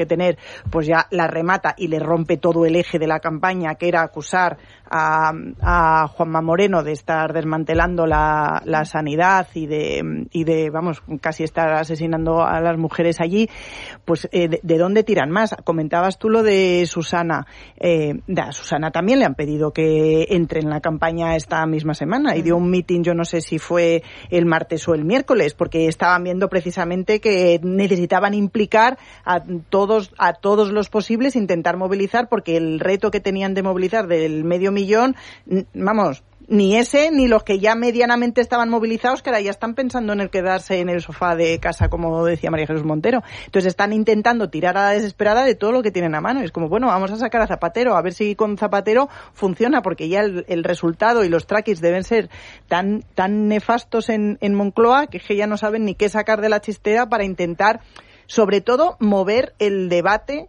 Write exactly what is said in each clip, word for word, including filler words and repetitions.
que tener, pues ya la remata y le rompe todo el eje de la campaña, que era acusar a, a Juanma Moreno de estar desmantelando la, la sanidad y de, y de, vamos, casi estar asesinando a las mujeres allí. Pues, eh, de, ¿de dónde tiran más? Comentabas tú lo de Susana. Eh, a Susana también le han pedido que entre en la campaña esta misma semana y dio un meeting, yo no sé si fue el martes o el miércoles, porque estaban viendo precisamente que necesitaban implicar a todos, a todos los posibles, intentar movilizar, porque el reto que tenían de movilizar del medio millón, vamos, ni ese ni los que ya medianamente estaban movilizados, que ahora ya están pensando en el quedarse en el sofá de casa, como decía María Jesús Montero. Entonces están intentando tirar a la desesperada de todo lo que tienen a mano. Es como, bueno, vamos a sacar a Zapatero, a ver si con Zapatero funciona, porque ya el, el resultado y los trackings deben ser tan tan nefastos en, en Moncloa que, que ya no saben ni qué sacar de la chistera para intentar, sobre todo, mover el debate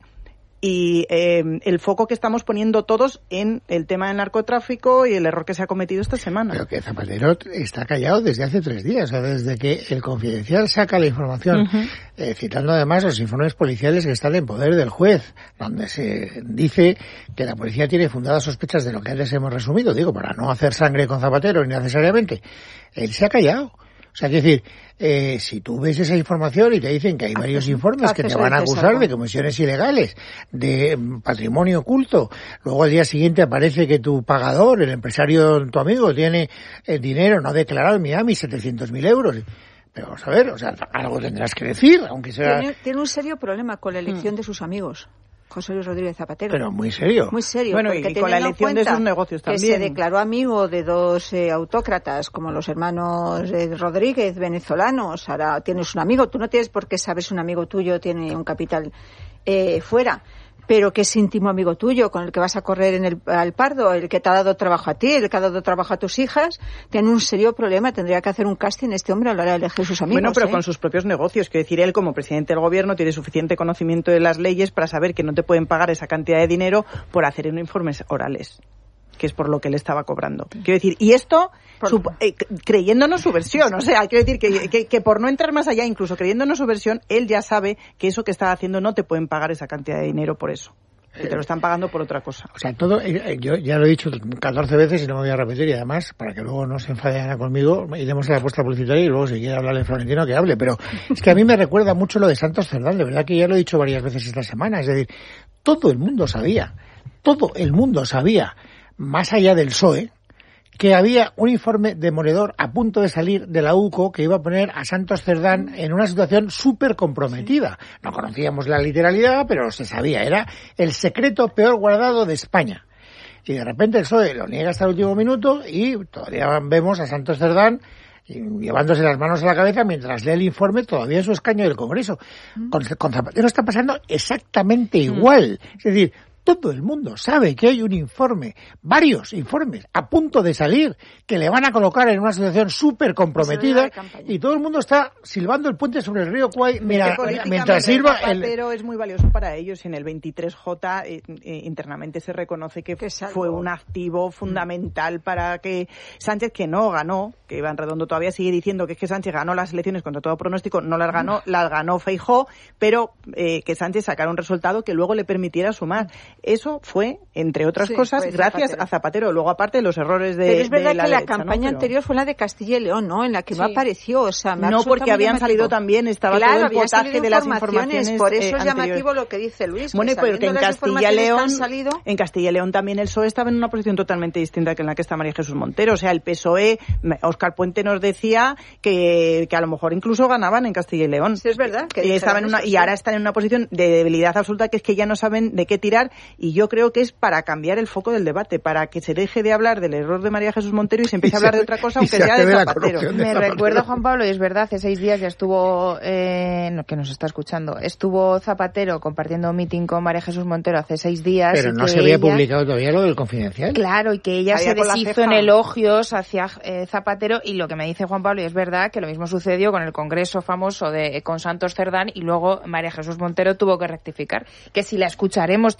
y eh, el foco que estamos poniendo todos en el tema del narcotráfico y el error que se ha cometido esta semana. Pero que Zapatero está callado desde hace tres días, o sea, desde que el Confidencial saca la información, uh-huh. eh, citando además los informes policiales que están en poder del juez, donde se dice que la policía tiene fundadas sospechas de lo que antes hemos resumido, digo, para no hacer sangre con Zapatero innecesariamente. Él se ha callado. O sea, quiero decir, eh, si tú ves esa información y te dicen que hay varios informes que te van a acusar de comisiones ilegales, de patrimonio oculto, luego al día siguiente aparece que tu pagador, el empresario, tu amigo, tiene el dinero no declarado en Miami, setecientos mil euros. Pero vamos a ver, o sea, algo tendrás que decir, aunque sea... Tiene, tiene un serio problema con la elección hmm. de sus amigos. José Luis Rodríguez Zapatero. Pero muy serio. Muy serio. Bueno, y con la elección de sus negocios también. Que se declaró amigo de dos eh, autócratas, como los hermanos eh, Rodríguez, venezolanos. Ahora tienes un amigo. Tú no tienes por qué saber si un amigo tuyo tiene un capital eh, fuera. Pero que es íntimo amigo tuyo, con el que vas a correr en el al Pardo, el que te ha dado trabajo a ti, el que ha dado trabajo a tus hijas, tiene un serio problema. Tendría que hacer un casting este hombre a la hora de elegir sus amigos. Bueno, pero ¿eh? con sus propios negocios. Quiero decir, él como presidente del gobierno tiene suficiente conocimiento de las leyes para saber que no te pueden pagar esa cantidad de dinero por hacer informes orales, que es por lo que él estaba cobrando. Quiero decir, y esto su, eh, creyéndonos su versión, o sea, quiero decir que, que, que por no entrar más allá, incluso creyéndonos su versión, él ya sabe que eso que está haciendo no te pueden pagar esa cantidad de dinero por eso, que te lo están pagando por otra cosa. O sea, todo, eh, yo ya lo he dicho catorce veces y no me voy a repetir, y además, para que luego no se enfade Ana conmigo, iremos a la apuesta publicitaria y luego si quiere hablarle Florentino que hable, pero es que a mí me recuerda mucho lo de Santos Cerdán, de verdad que ya lo he dicho varias veces esta semana, es decir, todo el mundo sabía, todo el mundo sabía, más allá del P S O E, que había un informe demoledor a punto de salir de la U C O que iba a poner a Santos Cerdán en una situación súper comprometida. No conocíamos la literalidad, pero se sabía, era el secreto peor guardado de España. Y de repente el P S O E lo niega hasta el último minuto y todavía vemos a Santos Cerdán llevándose las manos a la cabeza mientras lee el informe todavía en su escaño del Congreso. Con, con Zapatero está pasando exactamente igual. Es decir, todo el mundo sabe que hay un informe, varios informes, a punto de salir, que le van a colocar en una situación súper comprometida, y todo el mundo está silbando el puente sobre el río Kwai mira, mientras sirva el... Pero es muy valioso para ellos. En el veintitrés J eh, eh, internamente se reconoce que, que fue un activo fundamental para que Sánchez, que no ganó, que Iván Redondo todavía sigue diciendo que es que Sánchez ganó las elecciones contra todo pronóstico, no las ganó, las ganó Feijóo, pero eh, que Sánchez sacara un resultado que luego le permitiera sumar. Eso fue, entre otras sí, cosas, gracias Zapatero. a Zapatero. Luego, aparte de los errores de, pero es verdad de la que derecha, la campaña ¿no? Pero... anterior fue la de Castilla y León, ¿no? En la que sí. no apareció, o sea, me no porque habían llamativo. salido también, estaba claro, todo el potaje de las informaciones. Por eso eh, es llamativo lo que dice Luis. Bueno, que porque en Castilla y León, salido... en Castilla y León también el P S O E estaba en una posición totalmente distinta que en la que está María Jesús Montero. O sea, el P S O E, Óscar Puente nos decía que, que a lo mejor incluso ganaban en Castilla y León. Sí, es verdad. Que y, estaban en una, eso, y sí. ahora están en una posición de debilidad absoluta, que es que ya no saben de qué tirar, y yo creo que es para cambiar el foco del debate, para que se deje de hablar del error de María Jesús Montero y se empiece a hablar de otra cosa, aunque sea de Zapatero. De Me recuerda, Juan Pablo, y es verdad, hace seis días ya estuvo, eh, no, que nos está escuchando, estuvo Zapatero compartiendo un meeting con María Jesús Montero hace seis días. Pero no se había ella, publicado todavía lo del Confidencial. Claro, y que ella se deshizo en elogios hacia eh, Zapatero, y lo que me dice Juan Pablo, y es verdad, que lo mismo sucedió con el congreso famoso de con Santos Cerdán, y luego María Jesús Montero tuvo que rectificar, que si la escucharemos también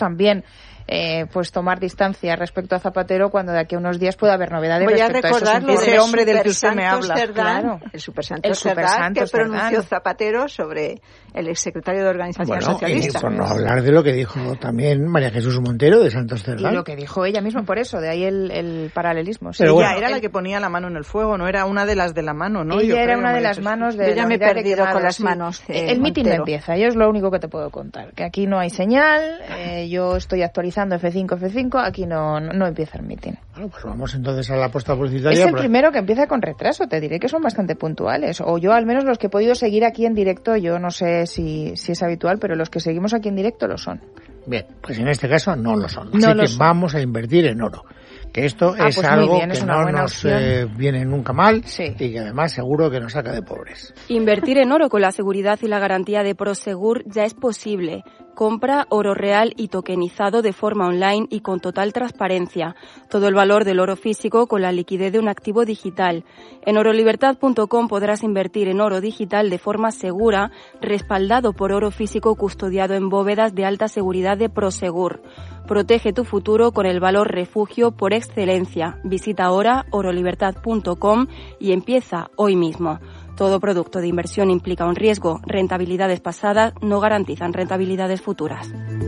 también eh, pues tomar distancia respecto a Zapatero cuando de aquí a unos días puede haber novedades. Voy a respecto recordar a lo ese del hombre del que usted me Supersantos habla. Cerdán, Claro. el Supersantos El Cerdán Supersantos que pronunció Cerdán. Zapatero sobre el exsecretario de Organización Bueno, Socialista. y por no hablar de lo que dijo también María Jesús Montero de Santos Y Cerdán. lo que dijo ella misma, por eso, de ahí el, el paralelismo. Sí, Pero Ella bueno, era el- la que ponía la mano en el fuego, no era una de las de la mano, ¿no? Ella Yo era creo, una de María las Jesús. manos de Yo ya la me he unidad de perdido quemados, con las sí. manos de El mitin no Montero. empieza, yo es lo único que te puedo contar. Que aquí no hay señal, eh, yo estoy actualizando F cinco, F cinco, aquí no, no, no empieza el mitin. bueno, pues vamos entonces a la apuesta publicitaria. Es el pero- primero que empieza con retraso, te diré que son bastante puntuales. O yo, al menos los que he podido seguir aquí en directo, yo no sé si, si es habitual, pero los que seguimos aquí en directo lo son. Bien, pues en este caso no lo son. No Así lo que son. vamos a invertir en oro. Que esto Ah, es pues muy algo bien, es que una no buena nos opción. eh, viene nunca mal Sí. y que además seguro que nos saca de pobres. Invertir en oro con la seguridad y la garantía de Prosegur ya es posible. Compra oro real y tokenizado de forma online y con total transparencia. Todo el valor del oro físico con la liquidez de un activo digital. En orolibertad punto com podrás invertir en oro digital de forma segura, respaldado por oro físico custodiado en bóvedas de alta seguridad de Prosegur. Protege tu futuro con el valor refugio por excelencia. Visita ahora orolibertad punto com y empieza hoy mismo. Todo producto de inversión implica un riesgo. Rentabilidades pasadas no garantizan rentabilidades futuras.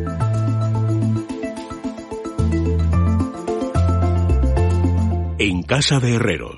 En casa de Herrero.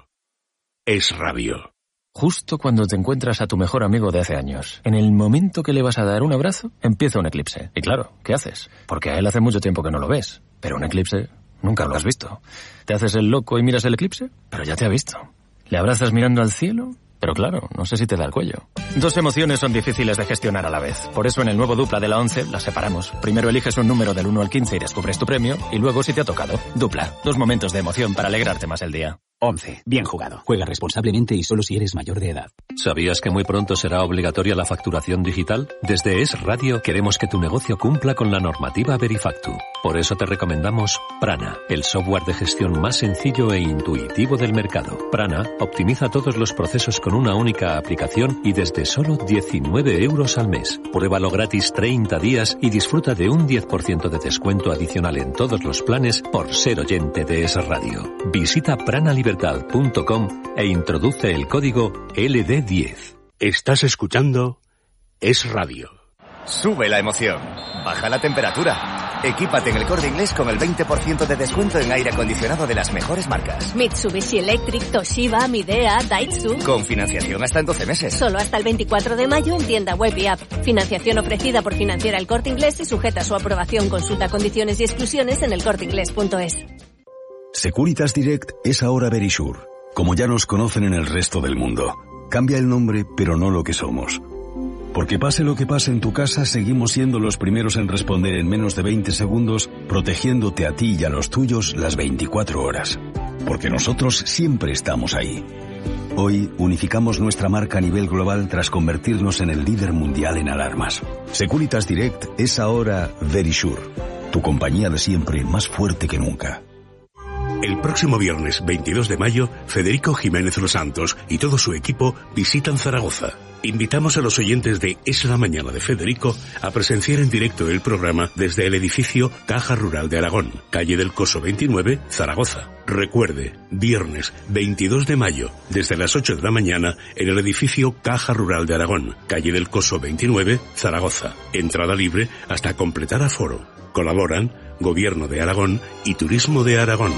Es Radio. Justo cuando te encuentras a tu mejor amigo de hace años, en el momento que le vas a dar un abrazo, empieza un eclipse. Y claro, ¿qué haces? Porque a él hace mucho tiempo que no lo ves. Pero un eclipse nunca lo has visto. ¿Te haces el loco y miras el eclipse? Pero ya te ha visto. ¿Le abrazas mirando al cielo? Pero claro, no sé si te da el cuello. Dos emociones son difíciles de gestionar a la vez. Por eso en el nuevo Dupla de la once las separamos. Primero eliges un número del uno al quince y descubres tu premio. Y luego si te ha tocado. Dupla. Dos momentos de emoción para alegrarte más el día. once. Bien jugado. Juega responsablemente y solo si eres mayor de edad. ¿Sabías que muy pronto será obligatoria la facturación digital? Desde Es Radio queremos que tu negocio cumpla con la normativa Verifactu. Por eso te recomendamos Prana, el software de gestión más sencillo e intuitivo del mercado. Prana optimiza todos los procesos con una única aplicación y desde solo diecinueve euros al mes. Pruébalo gratis treinta días y disfruta de un diez por ciento de descuento adicional en todos los planes por ser oyente de Es Radio. Visita prana libertad punto com e introduce el código L D diez. Estás escuchando Es Radio. Sube la emoción, baja la temperatura. Equípate en el Corte Inglés con el veinte por ciento de descuento en aire acondicionado de las mejores marcas. Mitsubishi Electric, Toshiba, Midea, Daihatsu. Con financiación hasta en doce meses. Solo hasta el veinticuatro de mayo en tienda web y app. Financiación ofrecida por Financiera El Corte Inglés y sujeta a su aprobación. Consulta condiciones y exclusiones en el corte inglés punto es. Securitas Direct es ahora Verisure, como ya nos conocen en el resto del mundo. Cambia el nombre, pero no lo que somos. Porque pase lo que pase en tu casa, seguimos siendo los primeros en responder en menos de veinte segundos, protegiéndote a ti y a los tuyos las veinticuatro horas. Porque nosotros siempre estamos ahí. Hoy unificamos nuestra marca a nivel global tras convertirnos en el líder mundial en alarmas. Securitas Direct es ahora Verisure, tu compañía de siempre más fuerte que nunca. El próximo viernes veintidós de mayo, Federico Jiménez Los Santos y todo su equipo visitan Zaragoza. Invitamos a los oyentes de Es la Mañana de Federico a presenciar en directo el programa desde el edificio Caja Rural de Aragón, calle del Coso veintinueve, Zaragoza. Recuerde, viernes veintidós de mayo, desde las ocho de la mañana, en el edificio Caja Rural de Aragón, calle del Coso veintinueve, Zaragoza. Entrada libre hasta completar aforo. Colaboran Gobierno de Aragón y Turismo de Aragón.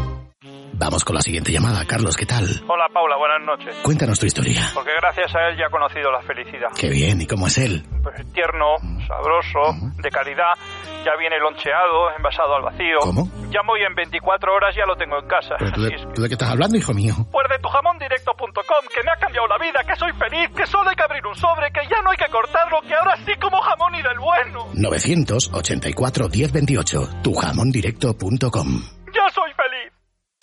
Vamos con la siguiente llamada. Carlos, ¿qué tal? Hola, Paula, buenas noches. Cuéntanos tu historia. Porque gracias a él ya he conocido la felicidad. Qué bien, ¿y cómo es él? Pues tierno, sabroso, de calidad, ya viene loncheado, envasado al vacío. ¿Cómo? Llamo y en veinticuatro horas ya lo tengo en casa. ¿Pero tú de, es que... ¿tú de qué estás hablando, hijo mío? Pues de tu jamón directo punto com, que me ha cambiado la vida, que soy feliz, que solo hay que abrir un sobre, que ya no hay que cortarlo, que ahora sí como jamón y del bueno. novecientos ochenta y cuatro diez veintiocho, tu jamón directo punto com. ¡Yo soy feliz!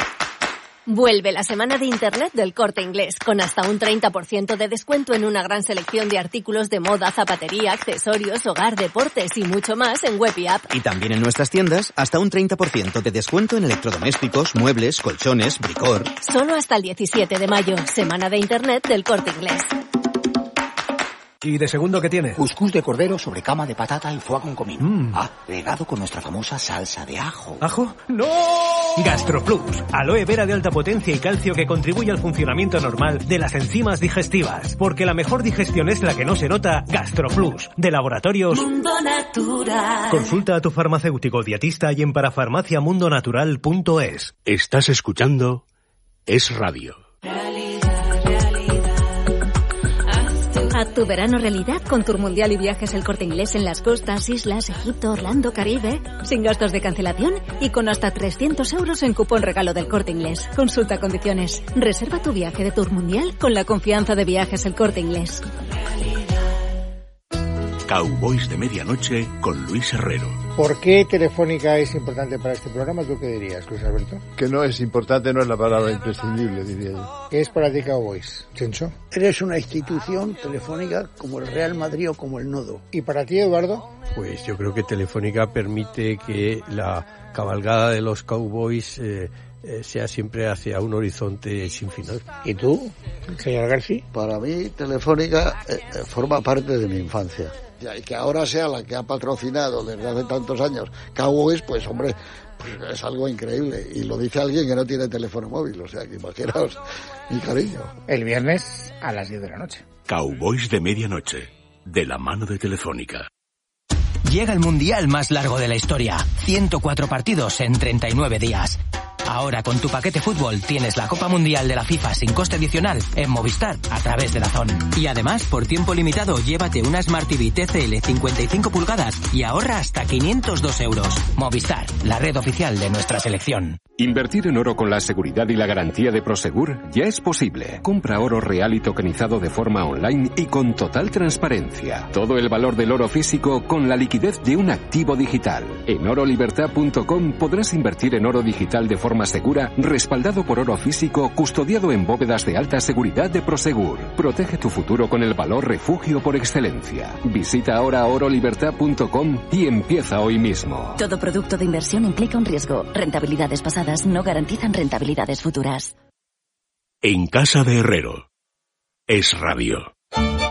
Vuelve la semana de Internet del Corte Inglés, con hasta un treinta por ciento de descuento en una gran selección de artículos de moda, zapatería, accesorios, hogar, deportes y mucho más en web y app. Y también en nuestras tiendas, hasta un treinta por ciento de descuento en electrodomésticos, muebles, colchones, bricor. Solo hasta el diecisiete de mayo, semana de Internet del Corte Inglés. ¿Y de segundo qué tiene? Cuscús de cordero sobre cama de patata y foie con comino. Mm. Ah, regado con nuestra famosa salsa de ajo. ¿Ajo? ¡No! GastroPlus, aloe vera de alta potencia y calcio que contribuye al funcionamiento normal de las enzimas digestivas. Porque la mejor digestión es la que no se nota. GastroPlus, de Laboratorios Mundo Natural. Consulta a tu farmacéutico dietista y en parafarmacia mundo natural punto es. Estás escuchando Es Radio. Haz tu verano realidad con Tour Mundial y Viajes El Corte Inglés en las costas, islas, Egipto, Orlando, Caribe, sin gastos de cancelación y con hasta trescientos euros en cupón regalo del Corte Inglés. Consulta condiciones. Reserva tu viaje de Tour Mundial con la confianza de Viajes El Corte Inglés. Cowboys de Medianoche con Luis Herrero. ¿Por qué Telefónica es importante para este programa? ¿Tú qué dirías, Luis Alberto? Que no es importante, no es la palabra imprescindible, diría yo. ¿Qué es para ti Cowboys, Chencho? Eres una institución telefónica como el Real Madrid o como el Nodo. ¿Y para ti, Eduardo? Pues yo creo que Telefónica permite que la cabalgada de los Cowboys eh, eh, sea siempre hacia un horizonte sin final. ¿Y tú, señor García? Para mí, Telefónica eh, eh, forma parte de mi infancia. Y que ahora sea la que ha patrocinado desde hace tantos años Cowboys, pues hombre, pues es algo increíble. Y lo dice alguien que no tiene teléfono móvil, o sea que imaginaos mi cariño. El viernes a las diez de la noche. Cowboys de Medianoche, de la mano de Telefónica. Llega el mundial más largo de la historia. ciento cuatro partidos en treinta y nueve días. Ahora con tu paquete fútbol tienes la Copa Mundial de la FIFA sin coste adicional en Movistar a través de DAZN. Y además, por tiempo limitado, llévate una Smart T V T C L cincuenta y cinco pulgadas y ahorra hasta quinientos dos euros. Movistar, la red oficial de nuestra selección. Invertir en oro con la seguridad y la garantía de Prosegur ya es posible. Compra oro real y tokenizado de forma online y con total transparencia. Todo el valor del oro físico con la liquidez de un activo digital. En oro libertad punto com podrás invertir en oro digital de forma segura, respaldado por oro físico, custodiado en bóvedas de alta seguridad de Prosegur. Protege tu futuro con el valor refugio por excelencia. Visita ahora oro libertad punto com y empieza hoy mismo. Todo producto de inversión implica un riesgo. Rentabilidades pasadas no garantizan rentabilidades futuras. En casa de Herrero. Es Radio.